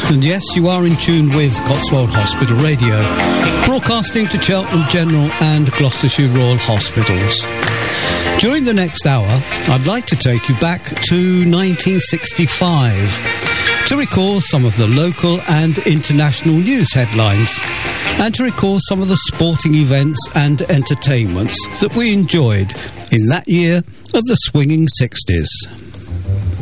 And yes, you are in tune with Cotswold Hospital Radio, broadcasting to Cheltenham General and Gloucestershire Royal Hospitals. During the next hour, I'd like to take you back to 1965 to recall some of the local and international news headlines and to recall some of the sporting events and entertainments that we enjoyed in that year of the swinging 60s.